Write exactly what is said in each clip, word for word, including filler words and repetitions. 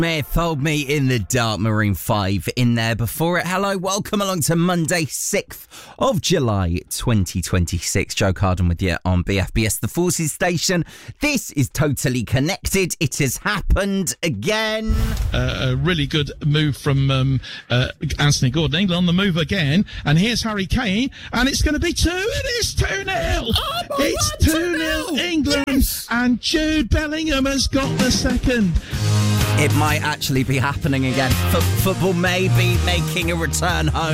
Smith, Hold Me in the Dark, Maroon five in there before it. Hello, welcome along to Monday, sixth of July, twenty twenty-six. Joe Carden with you on B F B S, the Forces station. This is Totally Connected. It has happened again. Uh, a really good move from um, uh, Anthony Gordon. England on the move again. And here's Harry Kane. And it's going to be two. It is two nil. Oh, it's two nil England. Yes. And Jude Bellingham has got the second. It might actually be happening again. F- football may be making a return home.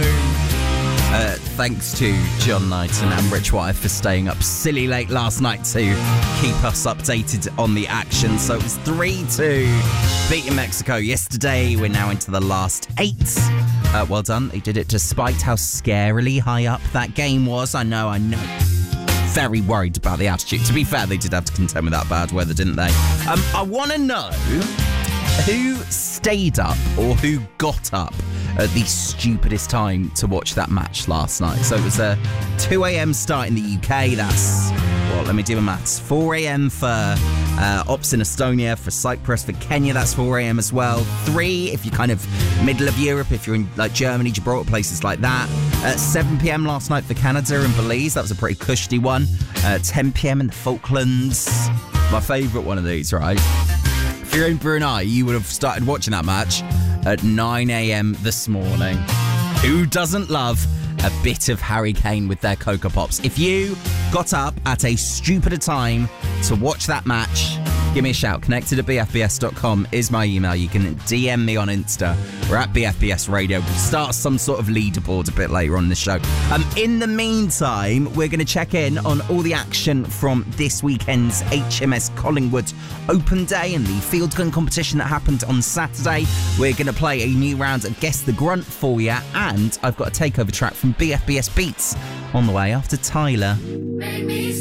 Uh, thanks to John Knighton and Rich White for staying up silly late last night to keep us updated on the action. So it was three two beating Mexico yesterday. We're now into the last eight. Uh, well done. They did it despite how scarily high up that game was. I know, I know. Very worried about the attitude. To be fair, they did have to contend with that bad weather, didn't they? Um, I want to know who stayed up or who got up at the stupidest time to watch that match last night. So it was a two a.m. start in the U K. That's, well, let me do my maths. four a.m. for uh, Ops in Estonia, for Cyprus, for Kenya, that's four a.m. as well. three if you're kind of middle of Europe, if you're in like Germany, Gibraltar, places like that. At seven p.m. last night for Canada and Belize. That was a pretty cushy one. Uh, ten p.m. in the Falklands. My favourite one of these, right? If you're in Brunei, you would have started watching that match at nine a.m. this morning. Who doesn't love a bit of Harry Kane with their Cocoa Pops? If you got up at a stupider time to watch that match, give me a shout. Connected at b f b s dot com is my email. You can D M me on Insta. We're at B F B S Radio. We'll start some sort of leaderboard a bit later on in the show. Um, in the meantime, we're going to check in on all the action from this weekend's H M S Collingwood Open Day and the field gun competition that happened on Saturday. We're going to play a new round of Guess the Grunt for you, and I've got a takeover track from B F B S Beats on the way after Tyler.